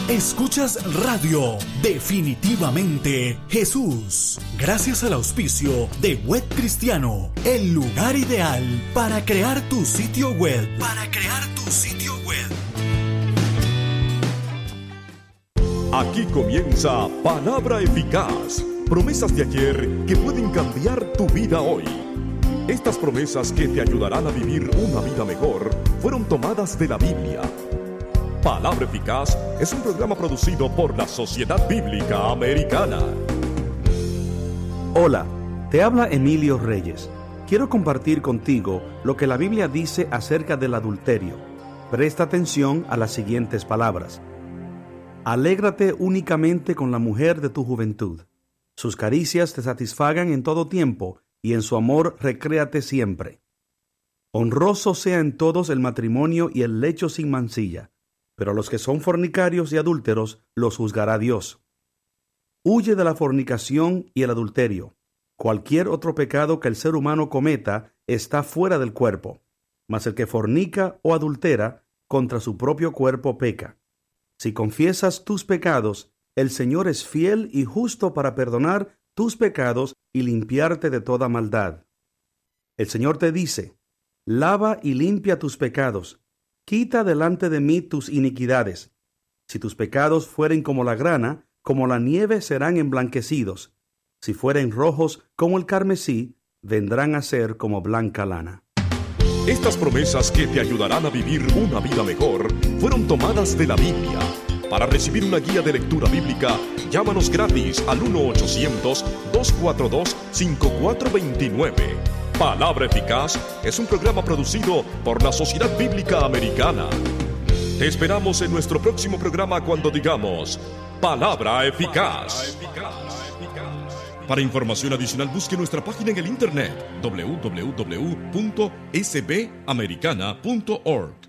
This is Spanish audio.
Escuchas Radio Definitivamente Jesús. Gracias al auspicio de Web Cristiano, el lugar ideal para crear tu sitio web. Aquí comienza Palabra Eficaz. Promesas de ayer que pueden cambiar tu vida hoy. Estas promesas que te ayudarán a vivir una vida mejor fueron tomadas de la Biblia. Palabra Eficaz es un programa producido por la Sociedad Bíblica Americana. Hola, te habla Emilio Reyes. Quiero compartir contigo lo que la Biblia dice acerca del adulterio. Presta atención a las siguientes palabras. Alégrate únicamente con la mujer de tu juventud. Sus caricias te satisfagan en todo tiempo, y en su amor recréate siempre. Honroso sea en todos el matrimonio y el lecho sin mancilla, pero a los que son fornicarios y adúlteros los juzgará Dios. Huye de la fornicación y el adulterio. Cualquier otro pecado que el ser humano cometa está fuera del cuerpo, mas el que fornica o adultera contra su propio cuerpo peca. Si confiesas tus pecados, el Señor es fiel y justo para perdonar tus pecados y limpiarte de toda maldad. El Señor te dice: lava y limpia tus pecados. Quita delante de mí tus iniquidades. Si tus pecados fueren como la grana, como la nieve serán emblanquecidos. Si fueren rojos como el carmesí, vendrán a ser como blanca lana. Estas promesas que te ayudarán a vivir una vida mejor fueron tomadas de la Biblia. Para recibir una guía de lectura bíblica, llámanos gratis al 1-800-242-5429. Palabra Eficaz es un programa producido por la Sociedad Bíblica Americana. Te esperamos en nuestro próximo programa cuando digamos Palabra Eficaz. Para información adicional busque nuestra página en el internet www.sbamericana.org.